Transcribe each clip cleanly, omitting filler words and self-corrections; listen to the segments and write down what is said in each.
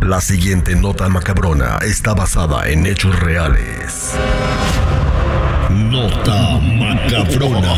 La siguiente nota macabrona está basada en hechos reales. Nota macabrona.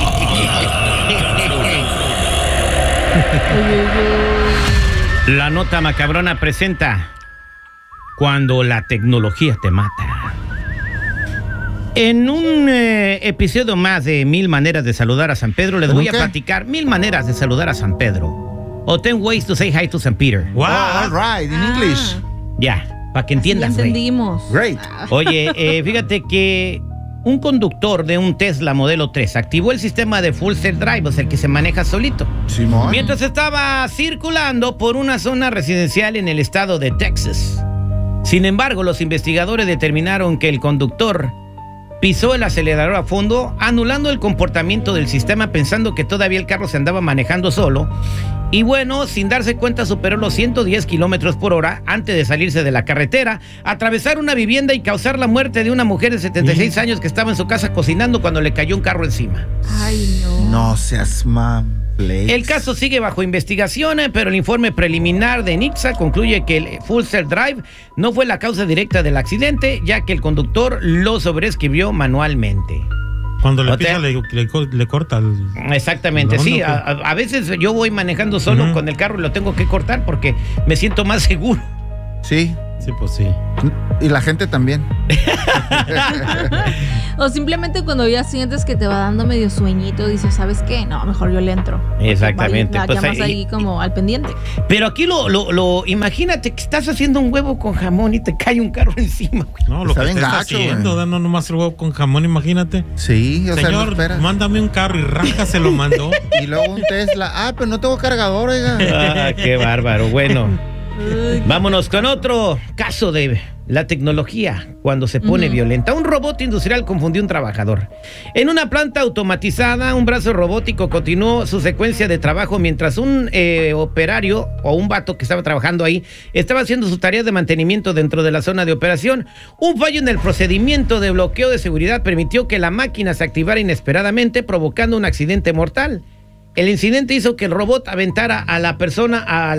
La nota macabrona presenta Cuando la tecnología te mata. En un episodio más de 1000 maneras de saludar a San Pedro, les voy a platicar 1000 maneras de saludar a San Pedro. O 10 ways to say hi to San Peter. Wow, all right, in English. Ya, para que entiendas. Sí, entendimos. Great. Oye, fíjate que un conductor de un Tesla Modelo 3 activó el sistema de Full Self Drive, o sea, el que se maneja solito, Simón. mientras estaba circulando por una zona residencial en el estado de Texas. Sin embargo, los investigadores determinaron que el conductor pisó el acelerador a fondo, anulando el comportamiento del sistema, pensando que todavía el carro se andaba manejando solo. Y bueno, sin darse cuenta, superó los 110 kilómetros por hora antes de salirse de la carretera, atravesar una vivienda y causar la muerte de una mujer de 76 años que estaba en su casa cocinando cuando le cayó un carro encima. Ay, no. No seas mamble. El caso sigue bajo investigación, pero el informe preliminar de NHTSA concluye que el Full Self Drive no fue la causa directa del accidente, ya que el conductor lo sobreescribió manualmente. Cuando le pisa, le corta el... Exactamente, sí. A veces yo voy manejando solo con el carro y lo tengo que cortar porque me siento más seguro. Sí. Sí, pues sí. Y la gente también. O simplemente cuando ya sientes que te va dando medio sueñito, dices, ¿sabes qué? No, mejor yo le entro. Exactamente. Ya más ahí como al pendiente. Pero aquí imagínate que estás haciendo un huevo con jamón y te cae un carro encima, güey. No, lo Está que bien estás gacho, haciendo, dando nomás el huevo con jamón, imagínate. Sí, o sea, no Señor, esperas. mándame un carro y Raja se lo mandó. Y luego un Tesla. Ah, pero no tengo cargador, oiga. Ah, qué bárbaro. Bueno, vámonos con otro caso de la tecnología cuando se pone violenta. Un robot industrial confundió a un trabajador. En una planta automatizada, un brazo robótico continuó su secuencia de trabajo mientras un operario o un vato que estaba trabajando ahí estaba haciendo sus tareas de mantenimiento dentro de la zona de operación. Un fallo en el procedimiento de bloqueo de seguridad permitió que la máquina se activara inesperadamente, provocando un accidente mortal. El incidente hizo que el robot aventara a la persona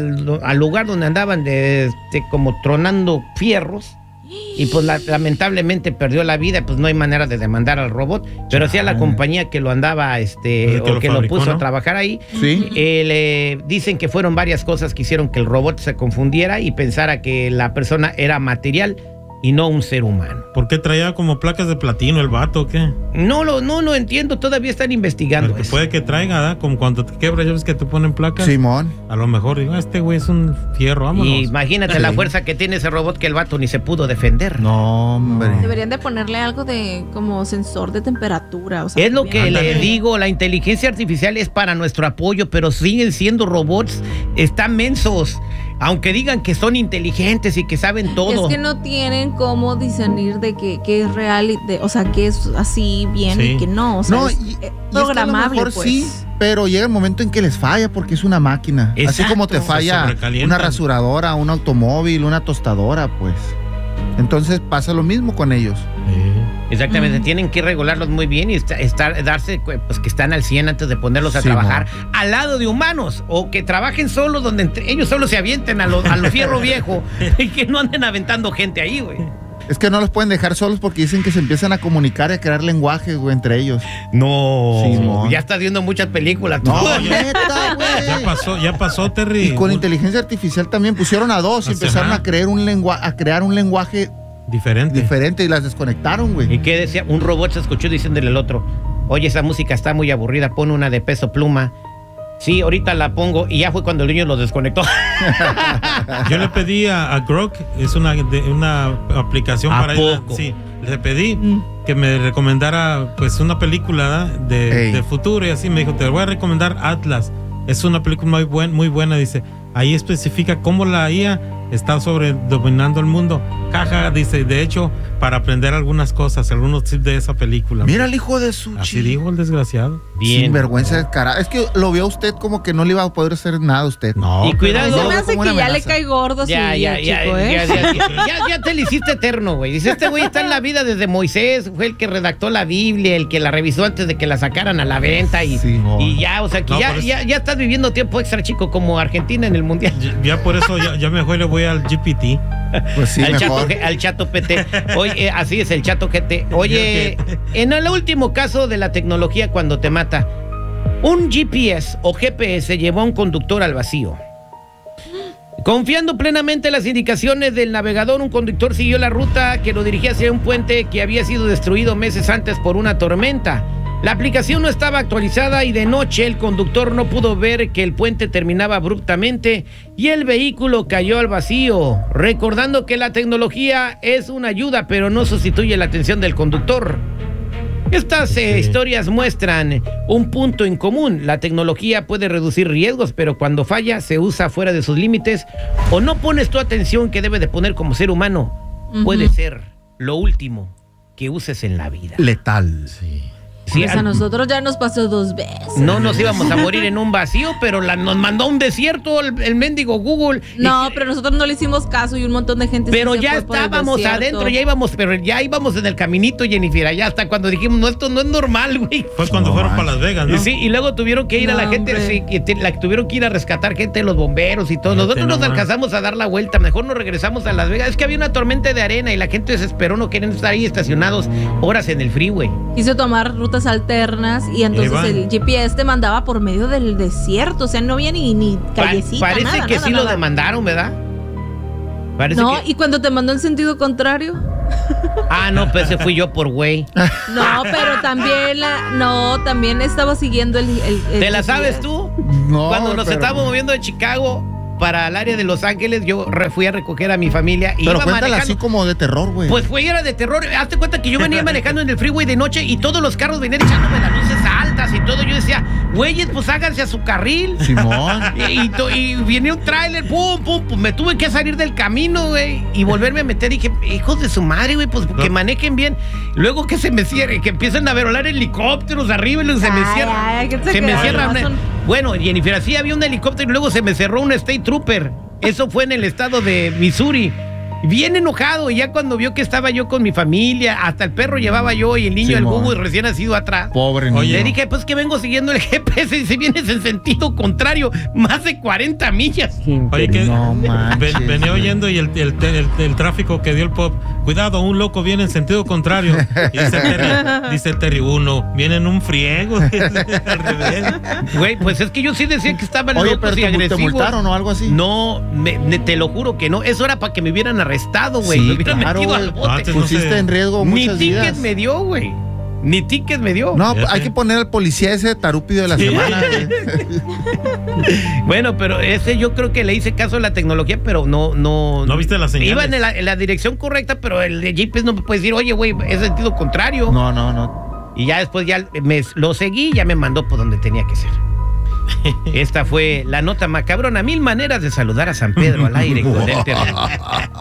al lugar donde andaban como tronando fierros. Y pues lamentablemente perdió la vida. Pues no hay manera de demandar al robot, pero sí a la compañía que lo andaba o que lo puso, ¿no?, a trabajar ahí. Sí. Le dicen que fueron varias cosas que hicieron que el robot se confundiera y pensara que la persona era material y no un ser humano. ¿Por qué traía como placas de platino el vato o qué? No lo entiendo, todavía están investigando eso. Puede que traiga, ¿verdad? Como cuando te quebras, ya ves que te ponen placas. Simón. A lo mejor digo, este güey es un fierro, vámonos. Y imagínate la fuerza que tiene ese robot que el vato ni se pudo defender. No, hombre. Deberían de ponerle algo de como sensor de temperatura. O sea, Es lo que le digo, la inteligencia artificial es para nuestro apoyo, pero siguen siendo robots, están mensos. Aunque digan que son inteligentes y que saben todo. Es que no tienen cómo discernir de que es real, o sea, que es así bien y que no. O sea, No, es programable, a lo mejor pues. sí, pero llega el momento en que les falla porque es una máquina. Exacto. Así como te falla una rasuradora, un automóvil, una tostadora, pues. Entonces pasa lo mismo con ellos. Exactamente, tienen que regularlos muy bien y darse pues que están al 100 antes de ponerlos a trabajar al lado de humanos, o que trabajen solos donde ellos solo se avienten a los fierro viejo y que no anden aventando gente ahí, güey. Es que no los pueden dejar solos porque dicen que se empiezan a comunicar y a crear lenguaje, güey, entre ellos. No, Simón. Ya estás viendo muchas películas. No, tú. neta, güey. Ya pasó, Terry. Y con inteligencia artificial también pusieron a dos y empezaron a crear un lenguaje diferente y las desconectaron, güey. ¿Y qué decía? Un robot se escuchó diciéndole al otro: oye, esa música está muy aburrida, pon una de Peso Pluma. Sí, ahorita la pongo. Y ya fue cuando el niño lo desconectó. Yo le pedí a Grok, es una aplicación para ella. Sí, le pedí que me recomendara pues una película de futuro y así. Me dijo, te voy a recomendar Atlas. Es una película muy buena, dice. Ahí especifica cómo la IA está dominando el mundo. caja, dice, de hecho, para aprender algunas cosas, algunos tips de esa película. Mira el hijo de su... Así dijo el desgraciado. Bien. Sin vergüenza de cara. Es que lo vio usted como que no le iba a poder hacer nada a usted. No. Y cuidado. Se me hace que ya le cae gordo ya te le hiciste eterno, güey. Dice, este güey está en la vida desde Moisés, fue el que redactó la Biblia, el que la revisó antes de que la sacaran a la venta y ya, o sea, que ya estás viviendo tiempo extra, chico, como Argentina en el Mundial. Ya por eso ya mejor le voy al GPT. Pues sí, al chato PT. Oye, así es, el chato GT. Oye, en el último caso de la tecnología cuando te mata, un GPS o GPS llevó a un conductor al vacío. Confiando plenamente en las indicaciones del navegador, un conductor siguió la ruta que lo dirigía hacia un puente que había sido destruido meses antes por una tormenta. La aplicación no estaba actualizada y de noche el conductor no pudo ver que el puente terminaba abruptamente y el vehículo cayó al vacío, recordando que la tecnología es una ayuda pero no sustituye la atención del conductor. Estas historias muestran un punto en común. La tecnología puede reducir riesgos, pero cuando falla, se usa fuera de sus límites o no pones tu atención que debe de poner como ser humano, puede ser lo último que uses en la vida. Letal. Sí. Pues a nosotros ya nos pasó 2 veces. No nos íbamos a morir en un vacío, pero nos mandó a un desierto el mendigo Google. No, pero nosotros no le hicimos caso y un montón de gente. Pero ya estábamos adentro, pero ya íbamos en el caminito, Jennifer, ya hasta cuando dijimos, no, esto no es normal, güey. Fue cuando fueron para Las Vegas, ¿no? Sí, y luego tuvieron que ir a la gente, tuvieron que ir a rescatar gente de los bomberos y todo. Nosotros nos alcanzamos a dar la vuelta, mejor nos regresamos a Las Vegas. Es que había una tormenta de arena y la gente desesperó, no querían estar ahí estacionados horas en el freeway. Quiso tomar rutas alternas y entonces el GPS te mandaba por medio del desierto, o sea, no había ni callecita, parece nada, que nada, sí nada. lo demandaron, ¿verdad? Y cuando te mandó en sentido contrario. No, pues ese fui yo por güey. No, pero también estaba siguiendo el ¿Te la sabes tú? No. Cuando nos estábamos moviendo de Chicago para el área de Los Ángeles, yo fui a recoger a mi familia. Pero cuéntala así como de terror, güey. Pues güey, era de terror. Hazte cuenta que yo venía manejando en el freeway de noche y todos los carros venían echándome las luces altas y todo. Yo decía, güeyes, pues háganse a su carril. Simón. Y viene un tráiler, pum, pum, me tuve que salir del camino, güey, y volverme a meter. Y dije, hijos de su madre, güey, pues que manejen bien. Luego que se me cierre, que empiezan a volar helicópteros arriba y se me cierra. Se me cierra. Bueno, Jennifer, así había un helicóptero y luego se me cerró un State Trooper. Eso fue en el estado de Missouri. Bien enojado, y ya cuando vio que estaba yo con mi familia, hasta el perro llevaba yo y el niño, el Google recién nacido atrás. Pobre niño. Le dije, pues que vengo siguiendo el GPS y si vienes en sentido contrario, más de 40 millas. Oye, que no manches, venía oyendo y el tráfico que dio el pop. Cuidado, un loco viene en sentido contrario. Y dice el Terry, uno viene en un friego. Al revés. Güey, pues es que yo sí decía que estaban locos pero y agresivos. ¿te multaron o algo así? No, te lo juro que no. Eso era para que me hubieran arrestado, güey. Me hubieran metido al bote. Pusiste en riesgo muchas vidas. Ni ticket me dio, güey. Ni ticket me dio. No, hay que poner al policía ese tarúpido de la semana. Bueno, pero ese yo creo que le hice caso a la tecnología, pero no. ¿No viste la señal? Iba en la dirección correcta, pero el de GPS no me puede decir, oye, güey, es sentido contrario. No. Y ya después lo seguí y ya me mandó por donde tenía que ser. Esta fue la nota macabrona. 1000 maneras de saludar a San Pedro al aire con el terreno.